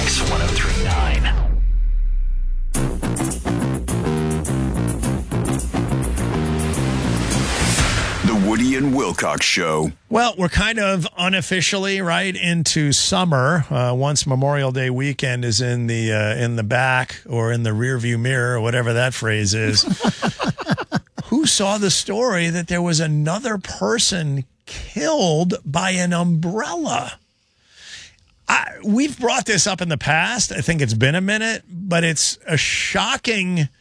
Kicks 103.9. The Woody and Wilcox Show. Well, we're kind of unofficially right into summer. Once Memorial Day weekend is in the back or in the rearview mirror, or whatever that phrase is. Who saw the story that there was another person killed by an umbrella? We've brought this up in the past. I think it's been a minute, but it's a shocking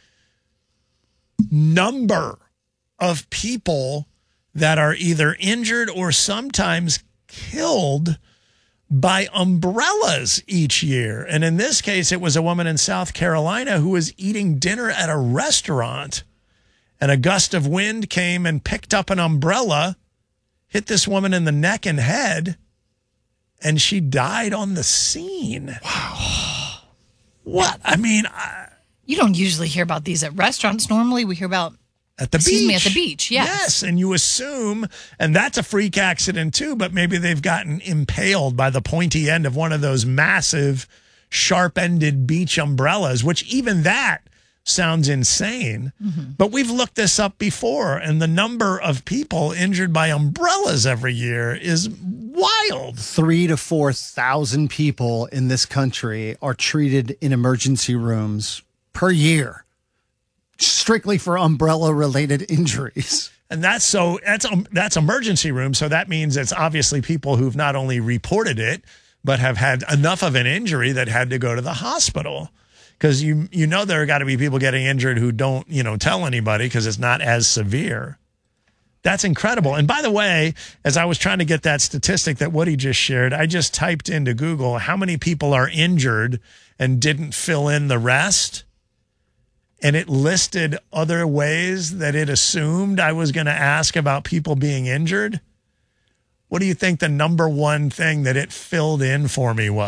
number of people that are either injured or sometimes killed by umbrellas each year. And in this case, it was a woman in South Carolina who was eating dinner at a restaurant, and a gust of wind came and picked up an umbrella, hit this woman in the neck and head, and she died on the scene. Wow. What? I mean, you don't usually hear about these at restaurants. Normally we hear about at the beach. At the beach, yes. Yes, and you assume, and that's a freak accident too, but maybe they've gotten impaled by the pointy end of one of those massive, sharp-ended beach umbrellas, which even that sounds insane. Mm-hmm. But we've looked this up before, and the number of people injured by umbrellas every year is wild. 3,000 to 4,000 people in this country are treated in emergency rooms per year, strictly for umbrella-related injuries. And that's emergency room. So that means it's obviously people who've not only reported it, but have had enough of an injury that had to go to the hospital. Because you know there got to be people getting injured who don't tell anybody because it's not as severe. That's incredible. And by the way, as I was trying to get that statistic that Woody just shared, I just typed into Google how many people are injured and didn't fill in the rest. And it listed other ways that it assumed I was going to ask about people being injured. What do you think the number one thing that it filled in for me was?